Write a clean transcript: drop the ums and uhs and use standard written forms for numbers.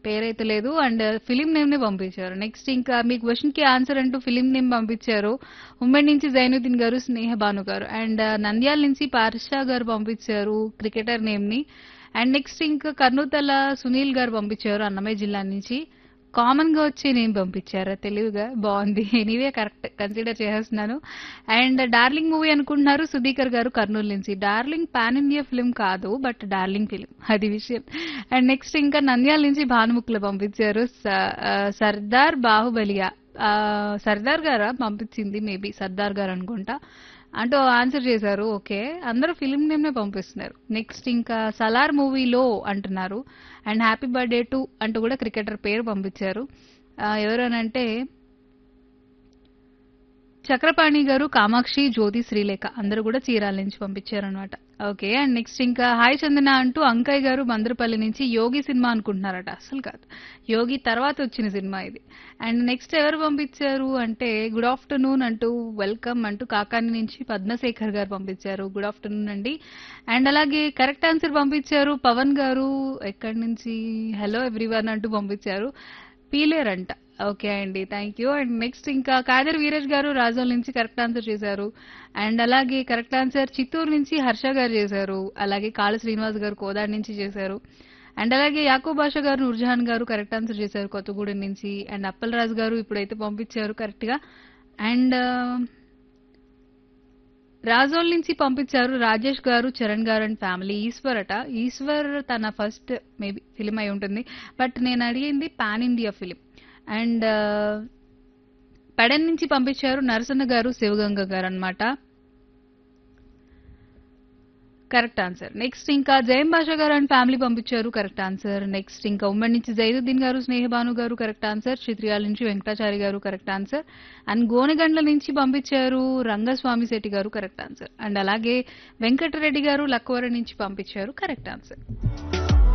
పేరైతే లేదు. And film నేమ్‌నే పంపించారు. నెక్స్ట్ ఇంకా మీ క్వెషన్‌కి ఆన్సర్ అంటూ ఫిలిం నేమ్ పంపించారు. ఉమ్మడి నుంచి జైనుద్దీన్ గారు, స్నేహ భాను గారు. అండ్ నంద్యాల నుంచి పార్షా గారు పంపించారు క్రికెటర్ నేమ్‌ని. అండ్ నెక్స్ట్ ఇంకా కర్నూతల సునీల్ గారు పంపించారు అన్నమయ్య జిల్లా నుంచి. కామన్‌గా వచ్చే నేమ్ పంపించారా తెలివిగా? బావుంది. ఎనీవే కరెక్ట్ కన్సిడర్ చేసేస్తున్నాను. అండ్ 'డార్లింగ్' మూవీ అనుకుంటున్నారు సుధీకర్ గారు కర్నూలు నుంచి. 'డార్లింగ్' పాన్ ఇండియా ఫిల్మ్ కాదు. బట్ 'డార్లింగ్' ఫిల్మ్ అది విషయం. అండ్ నెక్స్ట్ ఇంకా నంద్యాల నుంచి భానుముక్కలు పంపించారు. 'సర్దార్ బాహుబలియా'. 'సర్దార్' గారా పంపించింది? మేబీ 'సర్దార్' గారు అనుకుంటా. అంటూ ఆన్సర్ చేశారు. ఓకే. అందరూ ఫిల్మ్ నేమ్‌నే పంపిస్తున్నారు. నెక్స్ట్ ఇంకా 'సలార్' మూవీలో అంటున్నారు. అండ్ 'హ్యాపీ బర్త్‌డే టు' అంటూ కూడా క్రికెటర్ పేరు పంపించారు. ఎవరనంటే చక్రపాణి గారు, కామాక్షి, జ్యోతి, శ్రీలేఖ అందరూ కూడా చీరాల నుంచి పంపించారనమాట. ఓకే. అండ్ నెక్స్ట్ ఇంకా హాయ్ చందన అంటూ అంకయ్య గారు బందరపల్లి నుంచి 'యోగి' సినిమా అనుకుంటున్నారట. అస్సలు కాదు. 'యోగి' తర్వాత వచ్చిన సినిమా ఇది. అండ్ నెక్స్ట్ ఎవరు పంపించారు అంటే గుడ్ ఆఫ్టర్నూన్ అంటూ వెల్కమ్ అంటూ కాకాని నుంచి పద్మశేఖర్ గారు పంపించారు. గుడ్ ఆఫ్టర్నూన్ అండి. అండ్ అలాగే కరెక్ట్ ఆన్సర్ పంపించారు పవన్ గారు. ఎక్కడి నుంచి హలో ఎవ్రీవన్ అంటూ పంపించారు. పీలేరంట. ఓకే అండి. Thank you. అండ్ నెక్స్ట్ ఇంకా కాదర్ వీరేష్ గారు రాజోల్ నుంచి కరెక్ట్ ఆన్సర్ చేశారు. అండ్ అలాగే కరెక్ట్ ఆన్సర్ చిత్తూరు నుంచి హర్ష గారు చేశారు. అలాగే కాళ శ్రీనివాస్ గారు కోదాడ్ నుంచి చేశారు. అండ్ అలాగే యాకూబ్ బాషా గారు, నూర్జహాన్ గారు కరెక్ట్ ఆన్సర్ చేశారు కొత్తగూడెం నుంచి. అండ్ అప్పలరాజు గారు ఇప్పుడైతే పంపించారు కరెక్ట్ గా. అండ్ రాజోల్ నుంచి పంపించారు రాజేష్ గారు, చరణ్ గారు అండ్ ఫ్యామిలీ. ఈశ్వర్ అట. ఈశ్వర్ తన ఫస్ట్ మేబీ ఫిలిం అయి ఉంటుంది. బట్ నేను అడిగింది pan India film. And Pedana నుంచి పంపించారు నరసన్న గారు, శివగంగ గారు అన్నమాట. Correct answer. నెక్స్ట్ ఇంకా జయం భాషా గారు అండ్ ఫ్యామిలీ పంపించారు కరెక్ట్ ఆన్సర్. నెక్స్ట్ ఇంకా ఉమ్మడి నుంచి జైనుద్దీన్ గారు, స్నేహబాను గారు కరెక్ట్ ఆన్సర్. చిత్రియాల నుంచి వెంకటాచారి గారు కరెక్ట్ ఆన్సర్. అండ్ గోనెగండ్ల నుంచి పంపించారు రంగస్వామి శెట్టి గారు కరెక్ట్ ఆన్సర్. అండ్ అలాగే వెంకటరెడ్డి గారు లక్కవరం నుంచి పంపించారు కరెక్ట్ ఆన్సర్.